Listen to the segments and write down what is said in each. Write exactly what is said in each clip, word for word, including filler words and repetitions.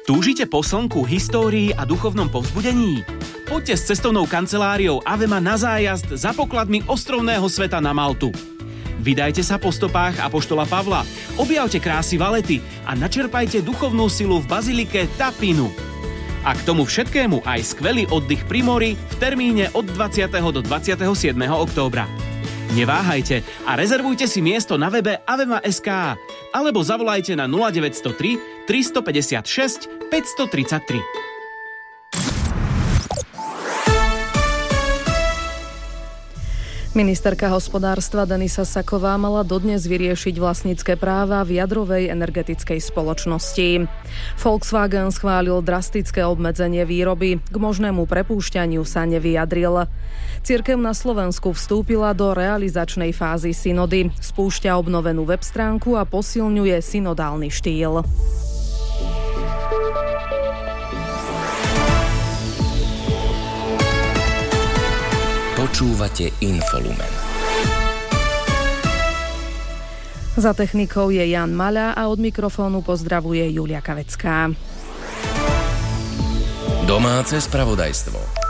Túžite po slnku, histórii a duchovnom povzbudení? Poďte s cestovnou kanceláriou Avema na zájazd za pokladmi ostrovného sveta na Maltu. Vydajte sa po stopách apoštola Pavla, objavte krásy Valety a načerpajte duchovnú silu v bazilike Tapinu. A k tomu všetkému aj skvelý oddych pri mori v termíne od dvadsiateho do dvadsiateho siedmeho októbra. Neváhajte a rezervujte si miesto na webe avema bodka es ká alebo zavolajte na nula deväť nula tri, tristopäťdesiatšesť, päťstotridsaťtri. Ministerka hospodárstva Denisa Saková mala dodnes vyriešiť vlastnícke práva v jadrovej energetickej spoločnosti. Volkswagen schválil drastické obmedzenie výroby, k možnému prepúšťaniu sa nevyjadril. Cirkev na Slovensku vstúpila do realizačnej fázy synody, spúšťa obnovenú web stránku a posilňuje synodálny štýl. Počúvate Infolumen. Za technikou je Jan Maľa a od mikrofónu pozdravuje Julia Kavecká. Domáce spravodajstvo.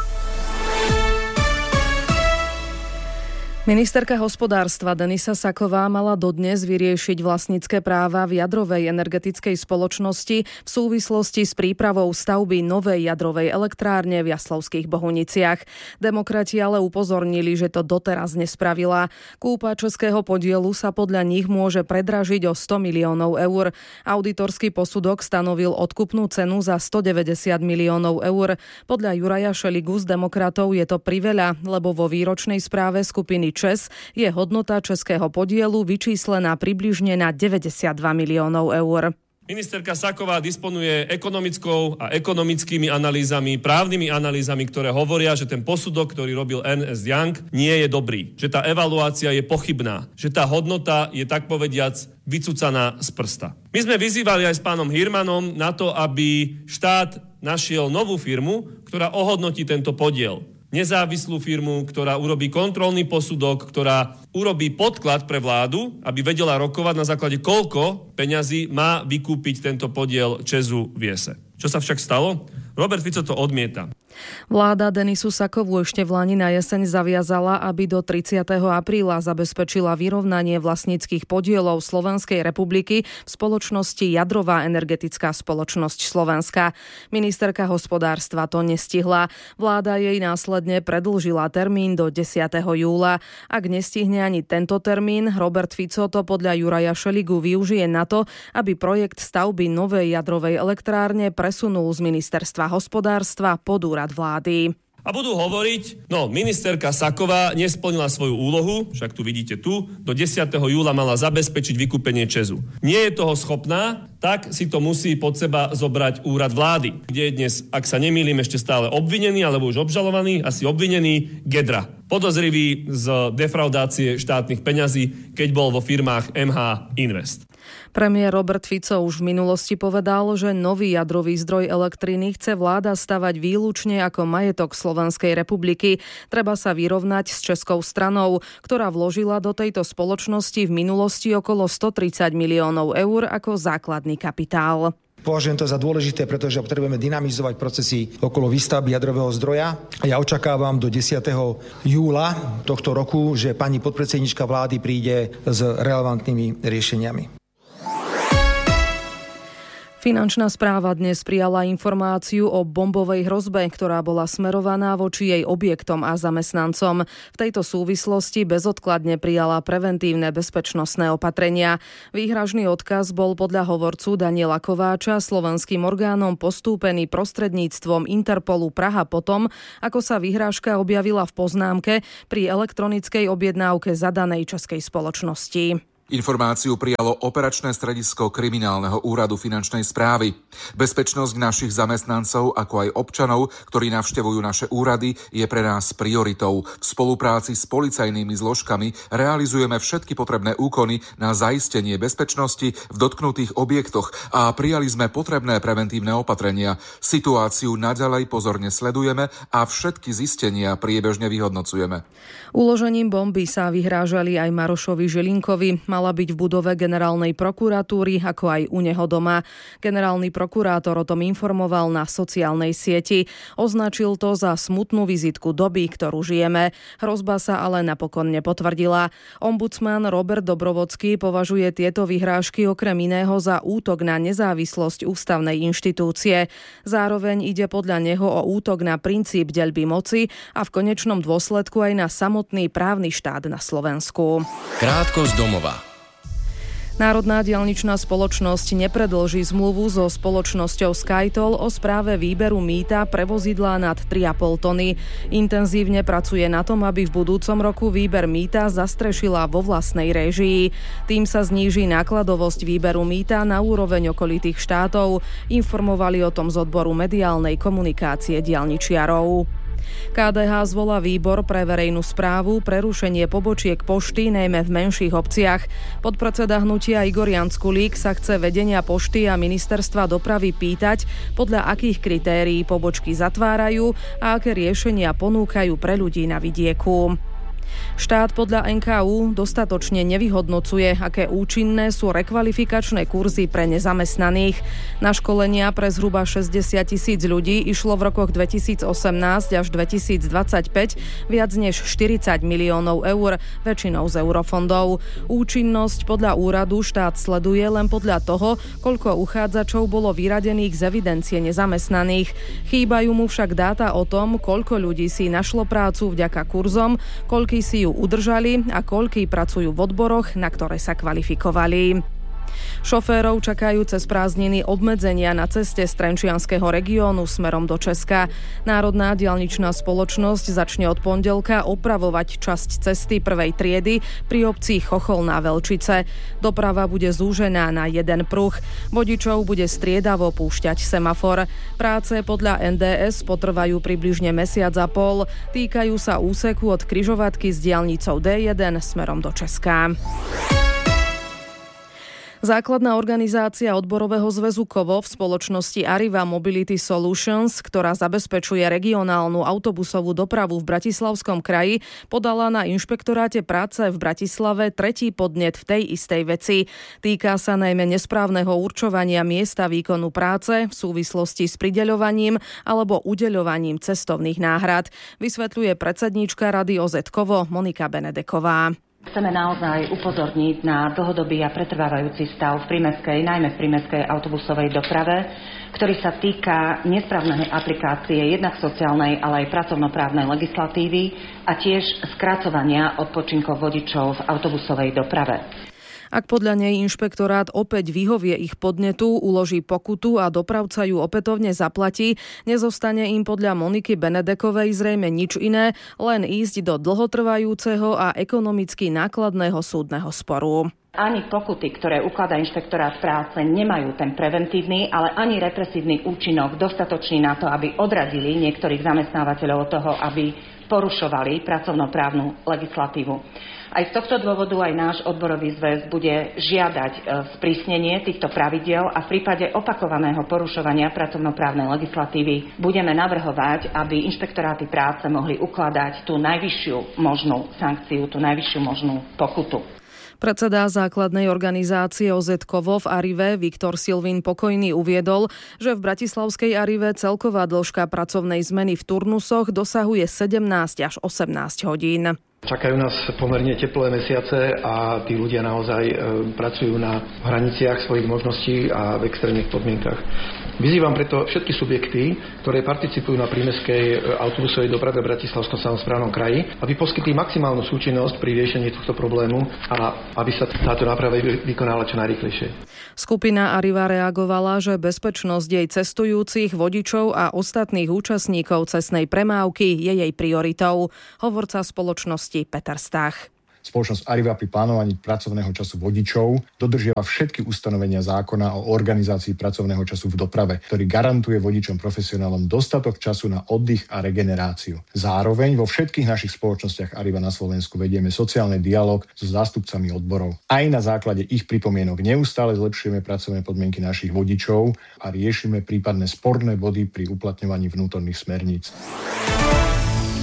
Ministerka hospodárstva Denisa Saková mala dodnes vyriešiť vlastnícke práva v jadrovej energetickej spoločnosti v súvislosti s prípravou stavby novej jadrovej elektrárne v Jaslovských Bohuniciach. Demokrati ale upozornili, že to doteraz nespravila. Kúpa českého podielu sa podľa nich môže predražiť o sto miliónov eur. Auditorský posudok stanovil odkupnú cenu za stodeväťdesiat miliónov eur. Podľa Juraja Šeligu z Demokratov je to priveľa, lebo vo výročnej správe skupiny ČES je hodnota českého podielu vyčíslená približne na deväťdesiatdva miliónov eur. Ministerka Saková disponuje ekonomickou a ekonomickými analýzami, právnymi analýzami, ktoré hovoria, že ten posudok, ktorý robil Ernst Young, nie je dobrý. Že tá evaluácia je pochybná. Že tá hodnota je tak povediac vycucaná z prsta. My sme vyzývali aj s pánom Hirmanom na to, aby štát našiel novú firmu, ktorá ohodnotí tento podiel. Nezávislú firmu, ktorá urobí kontrolný posudok, ktorá urobí podklad pre vládu, aby vedela rokovať na základe koľko peňazí má vykúpiť tento podiel ČEZu v Jese. Čo sa však stalo? Robert Fico to odmieta. Vláda Denisu Sakovú ešte v lani na jeseň zaviazala, aby do tridsiateho apríla zabezpečila vyrovnanie vlastníckych podielov Slovenskej republiky v spoločnosti Jadrová energetická spoločnosť Slovenska. Ministerka hospodárstva to nestihla. Vláda jej následne predĺžila termín do desiateho júla. Ak nestihne ani tento termín, Robert Fico to podľa Juraja Šeligu využije na to, aby projekt stavby novej jadrovej elektrárne presunul z ministerstva hospodárstva pod úrad vlády. A budú hovoriť, no ministerka Saková nesplnila svoju úlohu, však tu vidíte tu, do desiateho júla mala zabezpečiť vykúpenie ČEZu. Nie je toho schopná, tak si to musí pod seba zobrať úrad vlády, kde je dnes, ak sa nemýlim, ešte stále obvinený, alebo už obžalovaný, asi obvinený Gedra. Podozrivý z defraudácie štátnych peňazí, keď bol vo firmách em há Invest. Premiér Robert Fico už v minulosti povedal, že nový jadrový zdroj elektriny chce vláda stavať výlučne ako majetok Slovenskej republiky. Treba sa vyrovnať s českou stranou, ktorá vložila do tejto spoločnosti v minulosti okolo stotridsať miliónov eur ako základný kapitál. Považujem to za dôležité, pretože potrebujeme dynamizovať procesy okolo výstavby jadrového zdroja. Ja očakávam do desiateho júla tohto roku, že pani podpredsedníčka vlády príde s relevantnými riešeniami. Finančná správa dnes prijala informáciu o bombovej hrozbe, ktorá bola smerovaná voči jej objektom a zamestnancom. V tejto súvislosti bezodkladne prijala preventívne bezpečnostné opatrenia. Výhražný odkaz bol podľa hovorcu Daniela Kováča slovenským orgánom postúpený prostredníctvom Interpolu Praha potom, ako sa vyhrážka objavila v poznámke pri elektronickej objednávke zadanej českej spoločnosti. Informáciu prijalo operačné stredisko kriminálneho úradu finančnej správy. Bezpečnosť našich zamestnancov, ako aj občanov, ktorí navštevujú naše úrady, je pre nás prioritou. V spolupráci s policajnými zložkami realizujeme všetky potrebné úkony na zaistenie bezpečnosti v dotknutých objektoch a prijali sme potrebné preventívne opatrenia. Situáciu naďalej pozorne sledujeme a všetky zistenia priebežne vyhodnocujeme. Uložením bomby sa vyhrážali aj Marošovi Žilinkovi. Mal mala byť v budove generálnej prokuratúry, ako aj u neho doma. Generálny prokurátor o tom informoval na sociálnej sieti. Označil to za smutnú vizitku doby, ktorú žijeme. Hrozba sa ale napokon nepotvrdila. Ombudsman Robert Dobrovodský považuje tieto vyhrážky okrem iného za útok na nezávislosť ústavnej inštitúcie. Zároveň ide podľa neho o útok na princíp deľby moci a v konečnom dôsledku aj na samotný právny štát na Slovensku. Krátko z domova. Národná diaľničná spoločnosť nepredĺží zmluvu so spoločnosťou SkyToll o správe výberu mýta pre vozidlá nad tri a pol tony. Intenzívne pracuje na tom, aby v budúcom roku výber mýta zastrešila vo vlastnej réžii. Tým sa zníži nákladovosť výberu mýta na úroveň okolitých štátov. Informovali o tom z odboru mediálnej komunikácie diaľničiarov. ká dé há zvolá výbor pre verejnú správu, prerušenie pobočiek pošty, najmä v menších obciach. Podpredseda hnutia Igor Janskulík sa chce vedenia pošty a ministerstva dopravy pýtať, podľa akých kritérií pobočky zatvárajú a aké riešenia ponúkajú pre ľudí na vidieku. Štát podľa en ká ú dostatočne nevyhodnocuje, aké účinné sú rekvalifikačné kurzy pre nezamestnaných. Na školenia pre zhruba šesťdesiat tisíc ľudí išlo v rokoch dvetisícosemnásť až dvetisícdvadsaťpäť viac než štyridsať miliónov eur, väčšinou z eurofondov. Účinnosť podľa úradu štát sleduje len podľa toho, koľko uchádzačov bolo vyradených z evidencie nezamestnaných. Chýbajú mu však dáta o tom, koľko ľudí si našlo prácu vďaka kurzom, koľký si ju udržali a koľkí pracujú v odboroch, na ktoré sa kvalifikovali. Šoférov čakajú cez prázdniny obmedzenia na ceste z Trenčianskeho regiónu smerom do Česka. Národná diaľničná spoločnosť začne od pondelka opravovať časť cesty prvej triedy pri obci Chochol na Velčice. Doprava bude zúžená na jeden pruh. Vodičov bude striedavo púšťať semafor. Práce podľa en dé es potrvajú približne mesiac a pol. Týkajú sa úseku od križovatky s diaľnicou dé jeden smerom do Česka. Základná organizácia odborového zväzu Kovo v spoločnosti Arriva Mobility Solutions, ktorá zabezpečuje regionálnu autobusovú dopravu v Bratislavskom kraji, podala na inšpektoráte práce v Bratislave tretí podnet v tej istej veci. Týka sa najmä nesprávneho určovania miesta výkonu práce v súvislosti s prideľovaním alebo udeľovaním cestovných náhrad, vysvetľuje predsedníčka Rady ó zet Kovo Monika Benedeková. Chceme naozaj upozorniť na dlhodobý a pretrvávajúci stav v prímestskej, najmä v prímestskej autobusovej doprave, ktorý sa týka nesprávnej aplikácie jednak sociálnej, ale aj pracovnoprávnej legislatívy a tiež skracovania odpočinkov vodičov v autobusovej doprave. Ak podľa nej inšpektorát opäť vyhovie ich podnetu, uloží pokutu a dopravca ju opätovne zaplatí, nezostane im podľa Moniky Benedekovej zrejme nič iné, len ísť do dlhotrvajúceho a ekonomicky nákladného súdneho sporu. Ani pokuty, ktoré ukladá inšpektorát práce, nemajú ten preventívny, ale ani represívny účinok dostatočný na to, aby odradili niektorých zamestnávateľov od toho, aby porušovali pracovnoprávnu legislatívu. Aj z tohto dôvodu aj náš odborový zväz bude žiadať sprísnenie týchto pravidiel a v prípade opakovaného porušovania pracovnoprávnej legislatívy budeme navrhovať, aby inšpektoráty práce mohli ukladať tú najvyššiu možnú sankciu, tú najvyššiu možnú pokutu. Predseda základnej organizácie ó zet Kovo v Arrive Viktor Silvín Pokojný uviedol, že v bratislavskej Arrive celková dĺžka pracovnej zmeny v turnusoch dosahuje sedemnásť až osemnásť hodín. Čakajú nás pomerne teplé mesiace a tí ľudia naozaj e, pracujú na hraniciach svojich možností a v extrémnych podmienkach. Vyzývam preto všetky subjekty, ktoré participujú na prímestskej autobusovej doprave v Bratislavskom samosprávnom kraji, aby poskytli maximálnu súčinnosť pri riešení tohto problému a aby sa táto náprava vykonala čo najrýchlejšie. Skupina Arriva reagovala, že bezpečnosť jej cestujúcich, vodičov a ostatných účastníkov cestnej premávky je jej prioritou. Hovorca spoločnosti Peter Stach. Spoločnosť Arriva pri plánovaní pracovného času vodičov dodržiava všetky ustanovenia zákona o organizácii pracovného času v doprave, ktorý garantuje vodičom profesionálom dostatok času na oddych a regeneráciu. Zároveň vo všetkých našich spoločnostiach Arriva na Slovensku vedieme sociálny dialog so zástupcami odborov. Aj na základe ich pripomienok neustále zlepšujeme pracovné podmienky našich vodičov a riešime prípadné sporné body pri uplatňovaní vnútorných smerníc.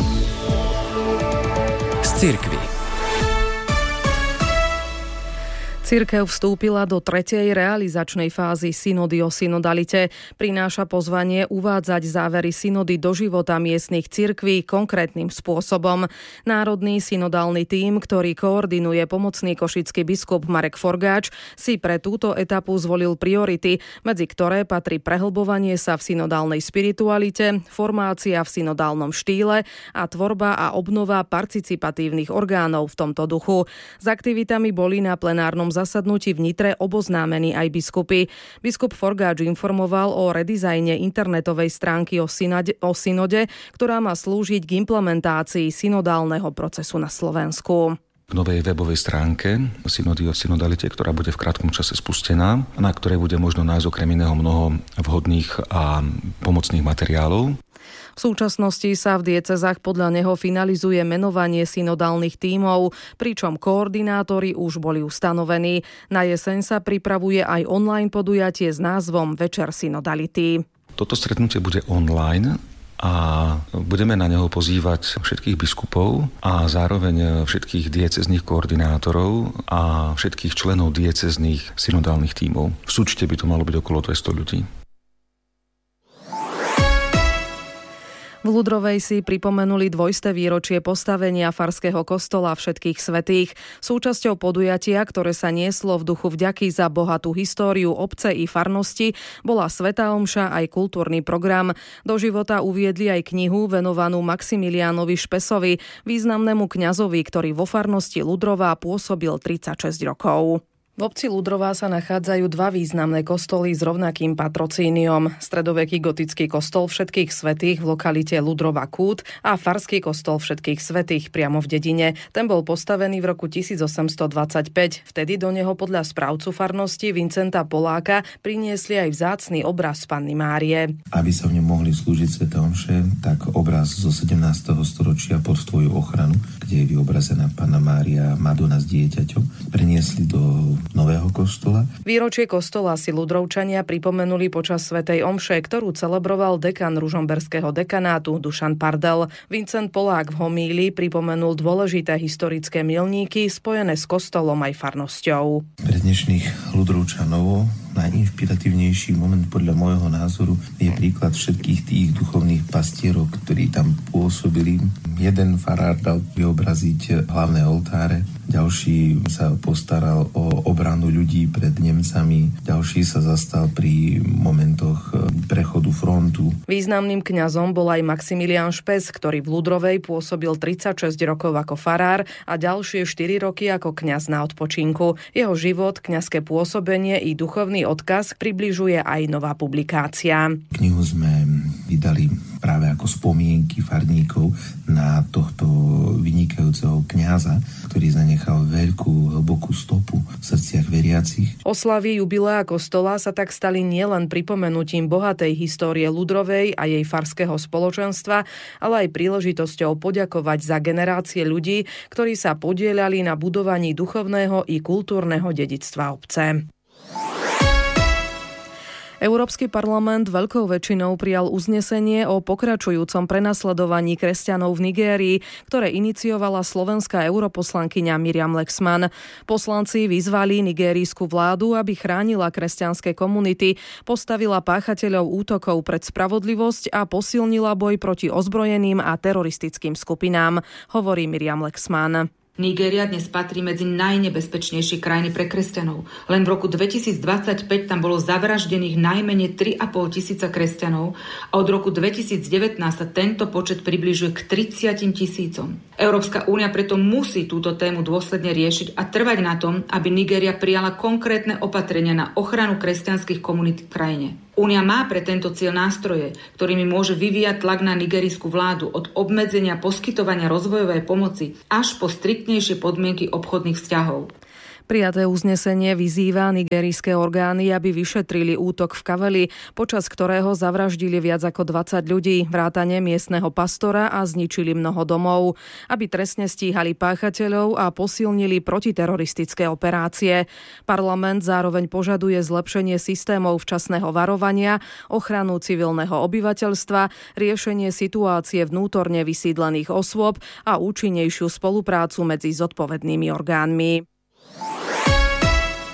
Z cirkvi. Cirkev vstúpila do tretej realizačnej fázy synody o synodalite. Prináša pozvanie uvádzať závery synody do života miestnych cirkví konkrétnym spôsobom. Národný synodálny tím, ktorý koordinuje pomocný košický biskup Marek Forgáč, si pre túto etapu zvolil priority, medzi ktoré patrí prehlbovanie sa v synodálnej spiritualite, formácia v synodálnom štýle a tvorba a obnova participatívnych orgánov v tomto duchu. S aktivitami boli na plenárnom zasadnutí v Nitre oboznámení aj biskupy. Biskup Forgáč informoval o redizajne internetovej stránky o, synode, o synode, ktorá má slúžiť k implementácii synodálneho procesu na Slovensku. V novej webovej stránke synody o synodalite, ktorá bude v krátkom čase spustená, na ktorej bude možno nájsť okrem iného mnoho vhodných a pomocných materiálov. V súčasnosti sa v diecezách podľa neho finalizuje menovanie synodálnych tímov, pričom koordinátori už boli ustanovení. Na jeseň sa pripravuje aj online podujatie s názvom Večer synodality. Toto stretnutie bude online a budeme na neho pozývať všetkých biskupov a zároveň všetkých diecezných koordinátorov a všetkých členov diecezných synodálnych tímov. V súčte by to malo byť okolo dvesto ľudí. V Ľudrovej si pripomenuli dvojsté výročie postavenia farského kostola Všetkých svätých. Súčasťou podujatia, ktoré sa nieslo v duchu vďaky za bohatú históriu obce i farnosti, bola svätá omša aj kultúrny program. Do života uviedli aj knihu venovanú Maximiliánovi Špesovi, významnému kňazovi, ktorý vo farnosti Ľudrová pôsobil tridsaťšesť rokov. V obci Ľudrová sa nachádzajú dva významné kostoly s rovnakým patrocíniom. Stredoveký gotický kostol Všetkých svätých v lokalite Ľudrova Kút a farský kostol Všetkých svätých priamo v dedine. Ten bol postavený v roku tisícosemstodvadsaťpäť. Vtedy do neho podľa správcu farnosti Vincenta Poláka priniesli aj vzácny obraz Panny Márie. Aby sa v ňom mohli slúžiť sväté omše, tak obraz zo sedemnásteho storočia pod tvoju ochranu, kde je vyobrazená Panna Mária Madonna s dieťaťom, preniesli do nového kostola. Výročie kostola si Ľudrovčania pripomenuli počas svätej omše, ktorú celebroval dekan ružomberského dekanátu Dušan Pardel. Vincent Polák v homílii pripomenul dôležité historické milníky spojené s kostolom aj farnosťou. Pre dnešných Ľudrovčanov najinšpiratívnejší moment podľa môjho názoru je príklad všetkých tých duchovných pastierov, ktorí tam pôsobili. Jeden farár dal vyobraziť hlavné oltáre, ďalší sa postaral o obranu ľudí pred Nemcami, ďalší sa zastal pri momentoch prechodu frontu. Významným kňazom bol aj Maximilián Špes, ktorý v Ľudrovej pôsobil tridsaťšesť rokov ako farár a ďalšie štyri roky ako kňaz na odpočinku. Jeho život, kňazské pôsobenie i duchovný odkaz približuje aj nová publikácia. Knihu sme vydali práve ako spomienky farníkov na tohto vynikajúceho kňaza, ktorý zanechal veľkú, hlbokú stopu v srdciach veriacich. Oslavy jubilea kostola sa tak stali nielen pripomenutím bohatej histórie Ľudrovej a jej farského spoločenstva, ale aj príležitosťou poďakovať za generácie ľudí, ktorí sa podieľali na budovaní duchovného i kultúrneho dedičstva obce. Európsky parlament veľkou väčšinou prijal uznesenie o pokračujúcom prenasledovaní kresťanov v Nigérii, ktoré iniciovala slovenská europoslankyňa Miriam Lexman. Poslanci vyzvali nigérijskú vládu, aby chránila kresťanské komunity, postavila páchateľov útokov pred spravodlivosť a posilnila boj proti ozbrojeným a teroristickým skupinám, hovorí Miriam Lexman. Nigéria dnes patrí medzi najnebezpečnejšie krajiny pre kresťanov. Len v roku dvetisícdvadsaťpäť tam bolo zavraždených najmenej tri a pol tisíca kresťanov a od roku dvetisícdevätnásť sa tento počet približuje k tridsiatim tisícom. Európska únia preto musí túto tému dôsledne riešiť a trvať na tom, aby Nigéria prijala konkrétne opatrenia na ochranu kresťanských komunít v krajine. Únia má pre tento cieľ nástroje, ktorými môže vyvíjať tlak na nigerijskú vládu od obmedzenia poskytovania rozvojovej pomoci až po striktnejšie podmienky obchodných vzťahov. Prijaté uznesenie vyzýva nigerijské orgány, aby vyšetrili útok v Kaveli, počas ktorého zavraždili viac ako dvadsať ľudí, vrátane miestneho pastora a zničili mnoho domov, aby trestne stíhali páchateľov a posilnili protiteroristické operácie. Parlament zároveň požaduje zlepšenie systémov včasného varovania, ochranu civilného obyvateľstva, riešenie situácie vnútorne vysídlených osôb a účinnejšiu spoluprácu medzi zodpovednými orgánmi.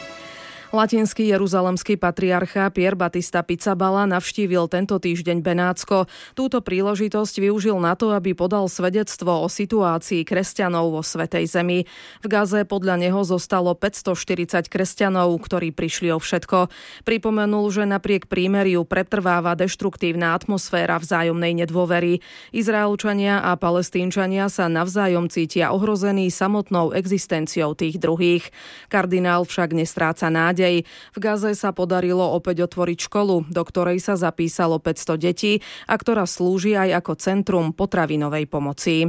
Latinský jeruzalemský patriarcha Pier Battista Pizzaballa navštívil tento týždeň Benátsko. Túto príležitosť využil na to, aby podal svedectvo o situácii kresťanov vo Svätej Zemi. V Gaze podľa neho zostalo päťstoštyridsať kresťanov, ktorí prišli o všetko. Pripomenul, že napriek prímeriu pretrváva deštruktívna atmosféra vzájomnej nedôvery. Izraelčania a Palestínčania sa navzájom cítia ohrození samotnou existenciou tých druhých. Kardinál však nestráca nádej. V Gaze sa podarilo opäť otvoriť školu, do ktorej sa zapísalo päťsto detí a ktorá slúži aj ako centrum potravinovej pomoci.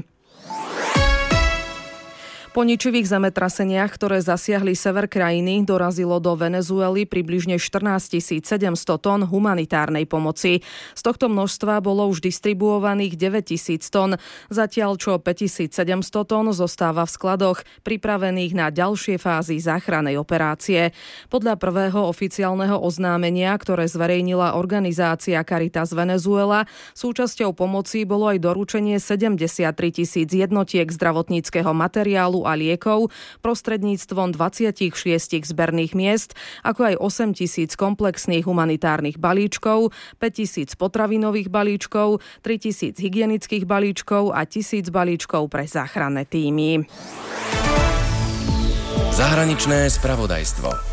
Po ničivých zemetraseniach, ktoré zasiahli sever krajiny, dorazilo do Venezuely približne štrnásťtisícsedemsto tón humanitárnej pomoci. Z tohto množstva bolo už distribuovaných deväťtisíc tón, zatiaľ čo päťtisícsedemsto tón zostáva v skladoch, pripravených na ďalšie fázy záchrannej operácie. Podľa prvého oficiálneho oznámenia, ktoré zverejnila organizácia Caritas Venezuela, súčasťou pomoci bolo aj doručenie sedemdesiattri tisíc jednotiek zdravotníckeho materiálu a liekov prostredníctvom dvadsaťšesť zberných miest, ako aj osem tisíc komplexných humanitárnych balíčkov, päť tisíc potravinových balíčkov, tri tisíc hygienických balíčkov a tisíc balíčkov pre záchranné tímy. Zahraničné spravodajstvo.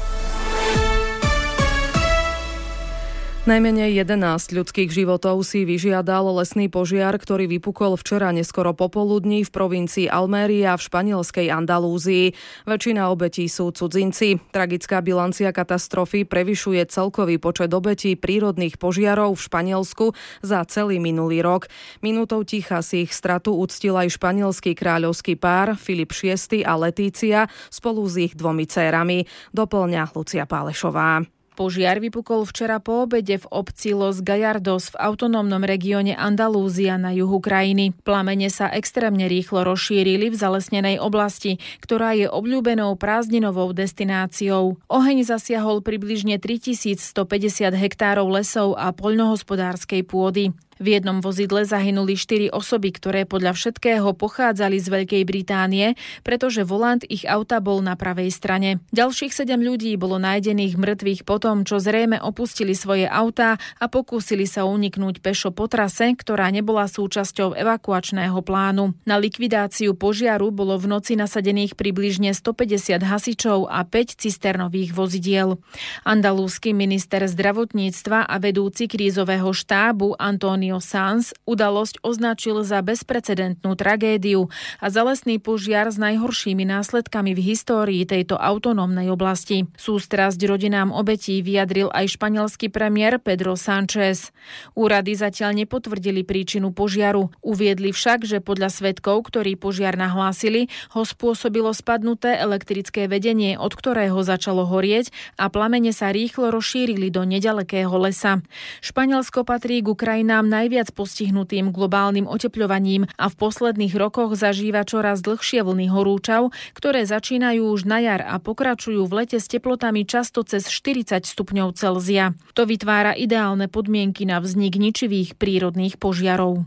Najmenej jedenásť ľudských životov si vyžiadal lesný požiar, ktorý vypukol včera neskoro popoludní v provincii Alméria v španielskej Andalúzii. Väčšina obetí sú cudzinci. Tragická bilancia katastrofy prevyšuje celkový počet obetí prírodných požiarov v Španielsku za celý minulý rok. Minútou ticha si ich stratu uctil aj španielský kráľovský pár Filip šiesty a Letícia spolu s ich dvomi dcérami, doplňa Lucia Pálešová. Požiar vypukol včera po obede v obci Los Gallardos v autonómnom regióne Andalúzia na juhu krajiny. Plamene sa extrémne rýchlo rozšírili v zalesnenej oblasti, ktorá je obľúbenou prázdninovou destináciou. Oheň zasiahol približne tritisícstopäťdesiat hektárov lesov a poľnohospodárskej pôdy. V jednom vozidle zahynuli štyri osoby, ktoré podľa všetkého pochádzali z Veľkej Británie, pretože volant ich auta bol na pravej strane. Ďalších sedem ľudí bolo nájdených mŕtvych potom, čo zrejme opustili svoje autá a pokúsili sa uniknúť pešo po trase, ktorá nebola súčasťou evakuačného plánu. Na likvidáciu požiaru bolo v noci nasadených približne stopäťdesiat hasičov a päť cisternových vozidiel. Andalúsky minister zdravotníctva a vedúci krízového štábu Antonio Sanz udalosť označil za bezprecedentnú tragédiu a za lesný požiar s najhoršími následkami v histórii tejto autonómnej oblasti. Sústrasť rodinám obetí vyjadril aj španielský premiér Pedro Sánchez. Úrady zatiaľ nepotvrdili príčinu požiaru. Uviedli však, že podľa svedkov, ktorí požiar nahlásili, ho spôsobilo spadnuté elektrické vedenie, od ktorého začalo horieť a plamene sa rýchlo rozšírili do neďalekého lesa. Španielsko patrí k krajinám najviac postihnutým globálnym otepľovaním a v posledných rokoch zažíva čoraz dlhšie vlny horúčav, ktoré začínajú už na jar a pokračujú v lete s teplotami často cez štyridsať stupňov Celzia. To vytvára ideálne podmienky na vznik ničivých prírodných požiarov.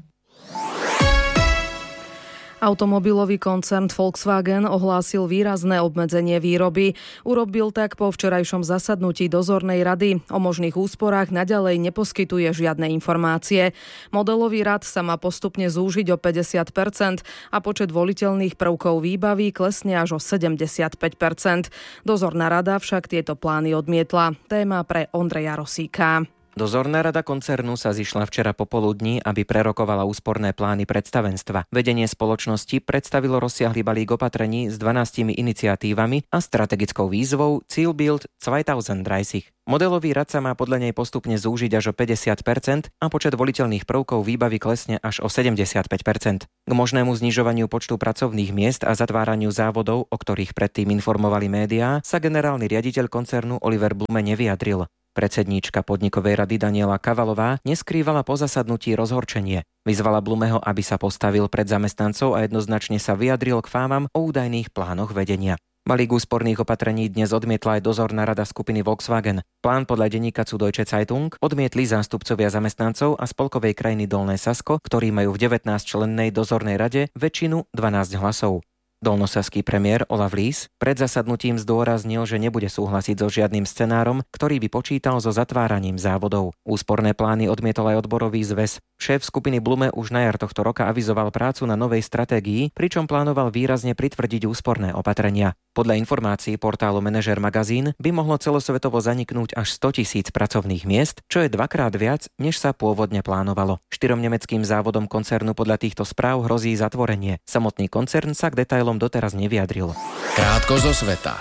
Automobilový koncern Volkswagen ohlásil výrazné obmedzenie výroby. Urobil tak po včerajšom zasadnutí dozornej rady. O možných úsporách naďalej neposkytuje žiadne informácie. Modelový rad sa má postupne zúžiť o päťdesiat percent a počet voliteľných prvkov výbavy klesne až o sedemdesiatpäť percent. Dozorná rada však tieto plány odmietla. Téma pre Ondreja Rosíka. Dozorná rada koncernu sa zišla včera popoludní, aby prerokovala úsporné plány predstavenstva. Vedenie spoločnosti predstavilo rozsiahly balík opatrení s dvanástimi iniciatívami a strategickou výzvou Zielbild dvetisíctridsiat. Modelový rad sa má podľa nej postupne zúžiť až o päťdesiat percent a počet voliteľných prvkov výbavy klesne až o sedemdesiatpäť percent. K možnému znižovaniu počtu pracovných miest a zatváraniu závodov, o ktorých predtým informovali médiá, sa generálny riaditeľ koncernu Oliver Blume nevyjadril. Predsedníčka podnikovej rady Daniela Kavalová neskrývala po zasadnutí rozhorčenie. Vyzvala Blumeho, aby sa postavil pred zamestnancov a jednoznačne sa vyjadril k fámam o údajných plánoch vedenia. Balík úsporných opatrení dnes odmietla aj dozorná rada skupiny Volkswagen. Plán podľa denníka Süddeutsche Zeitung odmietli zástupcovia zamestnancov a spolkovej krajiny Dolné Sasko, ktorí majú v devätnásťčlennej dozornej rade väčšinu dvanásť hlasov. Dolnosaský premiér Olaf Lys pred zasadnutím zdôraznil, že nebude súhlasiť so žiadnym scenárom, ktorý by počítal so zatváraním závodov. Úsporné plány odmietol aj odborový zväz. Šéf skupiny Blume už na jar tohto roka avizoval prácu na novej stratégii, pričom plánoval výrazne pritvrdiť úsporné opatrenia. Podľa informácií portálu Manažer magazín by mohlo celosvetovo zaniknúť až sto tisíc pracovných miest, čo je dvakrát viac, než sa pôvodne plánovalo. Štyrom nemeckým závodom koncernu podľa týchto správ hrozí zatvorenie. Samotný koncern sa k detailom doteraz nevyjadril. Krátko zo sveta.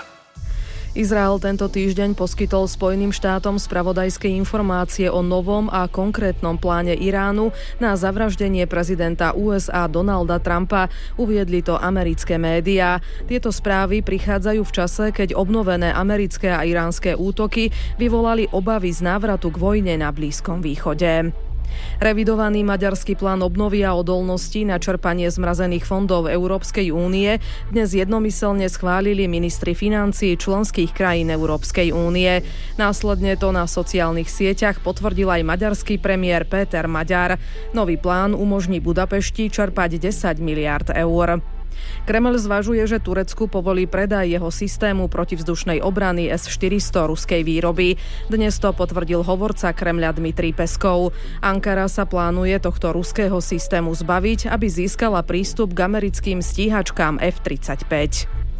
Izrael tento týždeň poskytol Spojeným štátom spravodajské informácie o novom a konkrétnom pláne Iránu na zavraždenie prezidenta ú es á Donalda Trumpa, uviedli to americké médiá. Tieto správy prichádzajú v čase, keď obnovené americké a iránske útoky vyvolali obavy z návratu k vojne na Blízkom východe. Revidovaný maďarský plán obnovy a odolnosti na čerpanie zmrazených fondov Európskej únie dnes jednomyselne schválili ministri financií členských krajín Európskej únie. Následne to na sociálnych sieťach potvrdil aj maďarský premiér Péter Maďar. Nový plán umožní Budapešti čerpať desať miliárd eur. Kremľ zvažuje, že Turecku povolí predaj jeho systému protivzdušnej obrany es štyristo ruskej výroby. Dnes to potvrdil hovorca Kremľa Dmitrij Peskov. Ankara sa plánuje tohto ruského systému zbaviť, aby získala prístup k americkým stíhačkám ef tridsaťpäť.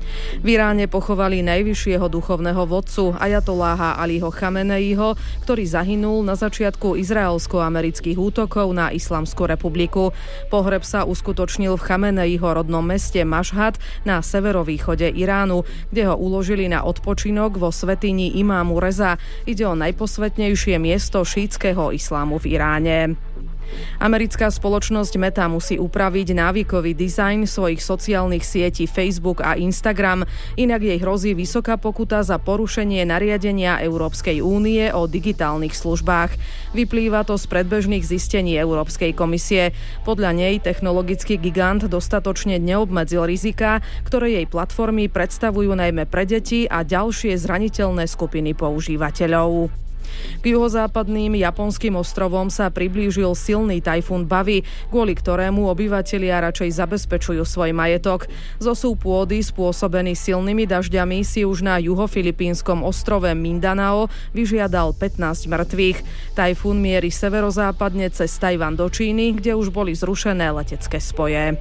V Iráne pochovali najvyššieho duchovného vodcu ajatoláha Aliho Chameneiho, ktorý zahynul na začiatku izraelsko-amerických útokov na Islamskú republiku. Pohreb sa uskutočnil v Chameneiho rodnom meste Mašhad na severovýchode Iránu, kde ho uložili na odpočinok vo svätyni imámu Reza. Ide o najposvätnejšie miesto šítskeho islámu v Iráne. Americká spoločnosť Meta musí upraviť návykový dizajn svojich sociálnych sietí Facebook a Instagram, inak jej hrozí vysoká pokuta za porušenie nariadenia Európskej únie o digitálnych službách. Vyplýva to z predbežných zistení Európskej komisie. Podľa nej technologický gigant dostatočne neobmedzil rizika, ktoré jej platformy predstavujú najmä pre deti a ďalšie zraniteľné skupiny používateľov. K juhozápadným japonským ostrovom sa priblížil silný tajfún Bavi, kvôli ktorému obyvatelia radšej zabezpečujú svoj majetok. Zosúv pôdy spôsobený silnými dažďami si už na juhofilipínskom ostrove Mindanao vyžiadal pätnásť mŕtvych. Tajfún mierí severozápadne cez Tajvan do Číny, kde už boli zrušené letecké spoje.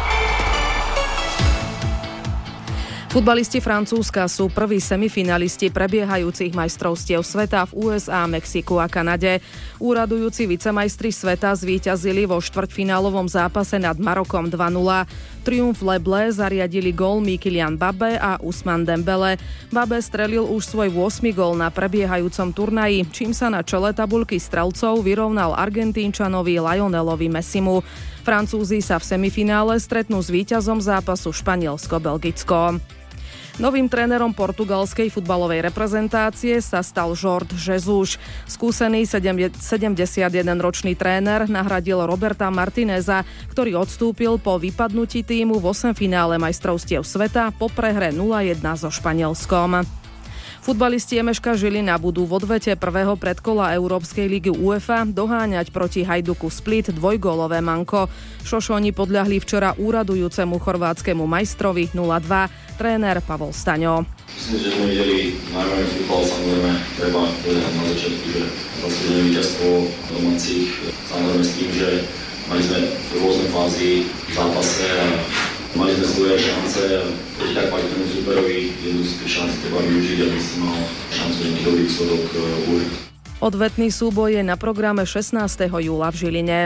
Futbalisti Francúzska sú prví semifinalisti prebiehajúcich majstrovstiev sveta v ú es á, Mexiku a Kanade. Úradujúci vicemajstri sveta zvíťazili vo štvrťfinálovom zápase nad Marokom dva nula. Triumf Leble zariadili gól Kylian Mbappé a Ousmane Dembele. Mbappé strelil už svoj ôsmy gól na prebiehajúcom turnaji, čím sa na čele tabuľky strelcov vyrovnal Argentínčanovi Lionelovi Messimu. Francúzi sa v semifinále stretnú s víťazom zápasu Španielsko-Belgicko. Novým trénerom portugalskej futbalovej reprezentácie sa stal Jorge Jesus. Skúsený sedemdesiatjedenročný tréner nahradil Roberta Martineza, ktorý odstúpil po vypadnutí tímu v osemfinále majstrovstiev sveta po prehre nula jedna so Španielskom. Futbalisti Emeška Žilina budú v odvete prvého predkola Európskej ligy UEFA doháňať proti Hajduku Split dvojgólové manko. Šošoni podľahli včera úradujúcemu chorvátskemu majstrovi nula dva. Tréner Pavol Staňo. Myslím, že sme videli najmä futbal, samozrejme treba povedať na začiatku, že rozhodné víťazstvo domácich, samozrejme s tým, že mali sme v rôzne fázy v zápase a mali sme svoje šance a keď tak mali tomu superovi, jednu z tých šancí treba využiť, aby si mal šancu nejaký dobrý výsledok užiť. Odvetný súboj je na programe šestnásteho júla v Žiline.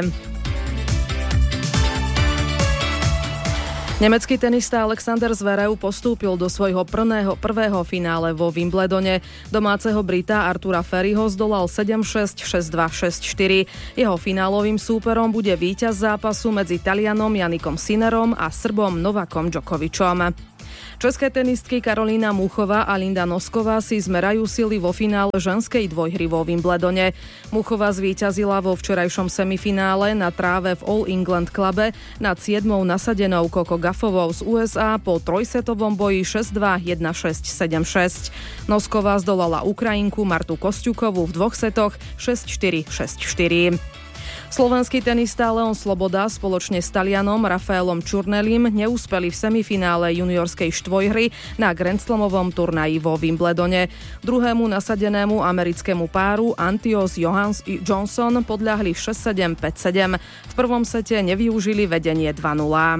Nemecký tenista Alexander Zverev postúpil do svojho prvého, prvého finále vo Wimbledone. Domáceho Brita Artura Ferryho zdolal sedem šesť, šesť dva, šesť štyri. Jeho finálovým súperom bude víťaz zápasu medzi Talianom Janikom Sinnerom a Srbom Novakom Djokovičom. České tenistky Karolína Muchová a Linda Nosková si zmerajú sily vo finále ženskej dvojhry vo Wimbledone. Muchová zvíťazila vo včerajšom semifinále na tráve v All England Clube nad siedmou nasadenou Coco Gaffovou z ú es á po trojsetovom boji šesť dva, jeden šesť, sedem šesť. Nosková zdolala Ukrajinku Martu Kosťukovú v dvoch setoch šesť štyri, šesť štyri. Slovenský tenista Leon Sloboda spoločne s Talianom Rafaelom Čurnelim neúspeli v semifinále juniorskej štvojhry na Grand Slamovom turnaji vo Wimbledone. Druhému nasadenému americkému páru Antios Johans- Johnson podľahli šesť sedem, päť sedem. V prvom sete nevyužili vedenie dva nula.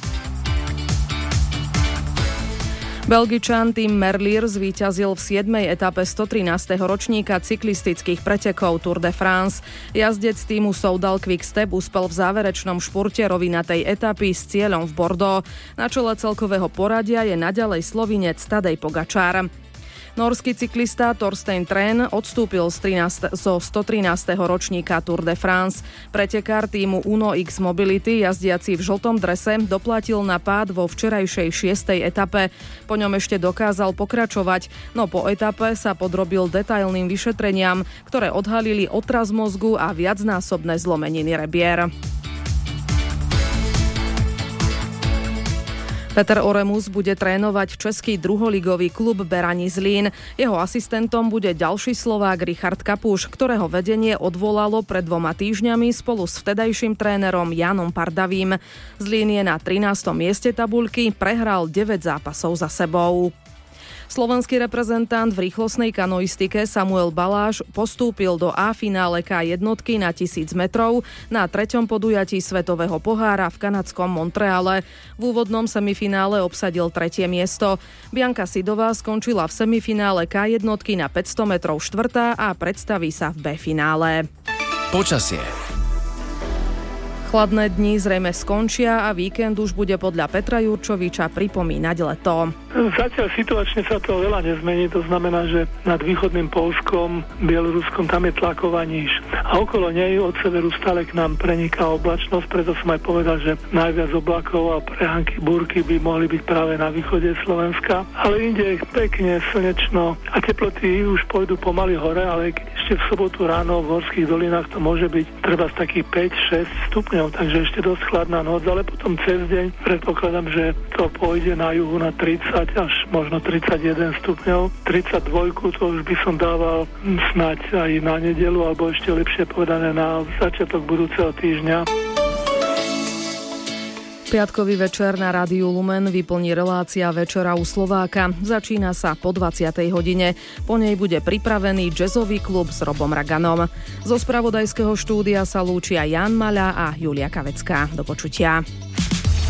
Belgičan Tim Merlier zvíťazil v siedmej etape stotrinásteho ročníka cyklistických pretekov Tour de France. Jazdec týmu Soudal Quick-Step uspel v záverečnom špurte rovinatej etapy s cieľom v Bordeaux. Na čele celkového poradia je naďalej Slovinec Tadej Pogačar. Norský cyklista Torstein Tren odstúpil z trinásteho, zo stotrinásteho ročníka Tour de France. Pretekár týmu Uno X Mobility, jazdiaci v žltom drese, doplatil na pád vo včerajšej šiestej etape. Po ňom ešte dokázal pokračovať, no po etape sa podrobil detailným vyšetreniam, ktoré odhalili otras mozgu a viacnásobné zlomeniny rebier. Peter Oremus bude trénovať český druholigový klub Berani Zlín. Jeho asistentom bude ďalší Slovák Richard Kapuš, ktorého vedenie odvolalo pred dvoma týždňami spolu s vtedajším trénerom Jánom Pardavým. Zlín je na trinástom mieste tabuľky, prehral deväť zápasov za sebou. Slovenský reprezentant v rýchlostnej kanoistike Samuel Baláš postúpil do A-finále ká jednotky na tisíc metrov na treťom podujatí Svetového pohára v kanadskom Montreale. V úvodnom semifinále obsadil tretie miesto. Bianka Sidová skončila v semifinále ká jednotky na päťsto metrov štvrtá a predstaví sa v B-finále. Počasie. Chladné dni zrejme skončia a víkend už bude podľa Petra Jurčoviča pripomínať leto. Zatiaľ situačne sa to veľa nezmení, to znamená, že nad východným Poľskom, Bieloruskom tam je tlaková níž. A okolo nej od severu stále k nám preniká oblačnosť, preto som aj povedal, že najviac oblakov a prehánky búrky by mohli byť práve na východe Slovenska. Ale inde je pekne, slnečno a teploty už pôjdu pomaly hore, ale keď ešte v sobotu ráno v horských dolinách to môže byť treba z takých päť šesť stupňov, takže ešte dosť chladná noc, ale potom cez deň predpokladám, že to pôjde na juhu na tridsať až možno tridsaťjeden stupňov. tridsaťdva to už by som dával snáď aj na nedeľu, alebo ešte lepšie povedané na začiatok budúceho týždňa. Piatkový večer na Rádiu Lumen vyplní relácia Večera u Slováka. Začína sa po dvadsiatej hodine. Po nej bude pripravený jazzový klub s Robom Raganom. Zo spravodajského štúdia sa lúčia Ján Maľa a Julia Kavecká. Do počutia.